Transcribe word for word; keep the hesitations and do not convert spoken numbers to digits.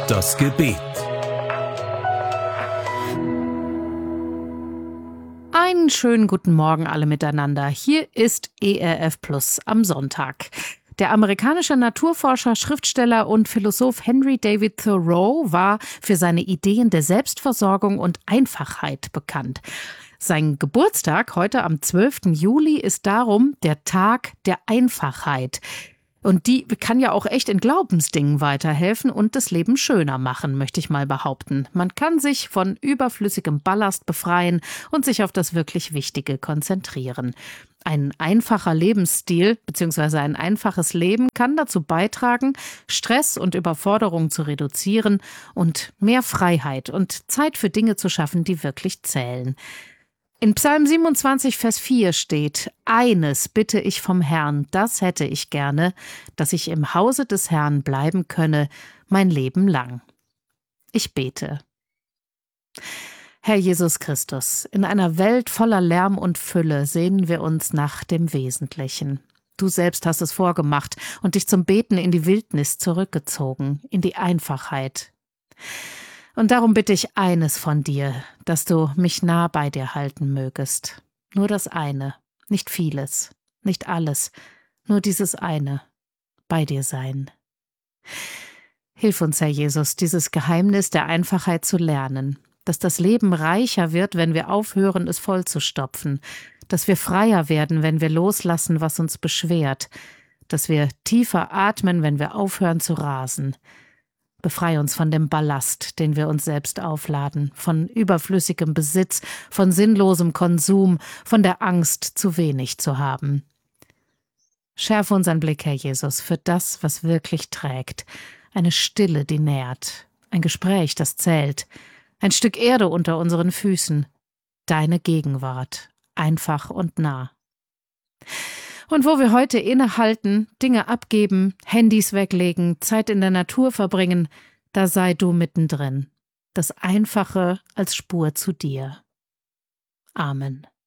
Das Gebet. Einen schönen guten Morgen alle miteinander. Hier ist E R F Plus am Sonntag. Der amerikanische Naturforscher, Schriftsteller und Philosoph Henry David Thoreau war für seine Ideen der Selbstversorgung und Einfachheit bekannt. Sein Geburtstag, heute am zwölften Juli, ist darum der Tag der Einfachheit. Und die kann ja auch echt in Glaubensdingen weiterhelfen und das Leben schöner machen, möchte ich mal behaupten. Man kann sich von überflüssigem Ballast befreien und sich auf das wirklich Wichtige konzentrieren. Ein einfacher Lebensstil bzw. ein einfaches Leben kann dazu beitragen, Stress und Überforderung zu reduzieren und mehr Freiheit und Zeit für Dinge zu schaffen, die wirklich zählen. In Psalm siebenundzwanzig, Vers vier steht: Eines bitte ich vom Herrn, das hätte ich gerne, dass ich im Hause des Herrn bleiben könne, mein Leben lang. Ich bete. Herr Jesus Christus, in einer Welt voller Lärm und Fülle sehnen wir uns nach dem Wesentlichen. Du selbst hast es vorgemacht und dich zum Beten in die Wildnis zurückgezogen, in die Einfachheit. Und darum bitte ich eines von dir, dass du mich nah bei dir halten mögest. Nur das eine, nicht vieles, nicht alles, nur dieses eine, bei dir sein. Hilf uns, Herr Jesus, dieses Geheimnis der Einfachheit zu lernen, dass das Leben reicher wird, wenn wir aufhören, es vollzustopfen, dass wir freier werden, wenn wir loslassen, was uns beschwert, dass wir tiefer atmen, wenn wir aufhören zu rasen. Befreie uns von dem Ballast, den wir uns selbst aufladen, von überflüssigem Besitz, von sinnlosem Konsum, von der Angst, zu wenig zu haben. Schärfe unseren Blick, Herr Jesus, für das, was wirklich trägt. Eine Stille, die nährt, ein Gespräch, das zählt, ein Stück Erde unter unseren Füßen. Deine Gegenwart, einfach und nah. Und wo wir heute innehalten, Dinge abgeben, Handys weglegen, Zeit in der Natur verbringen, da sei du mittendrin. Das Einfache als Spur zu dir. Amen.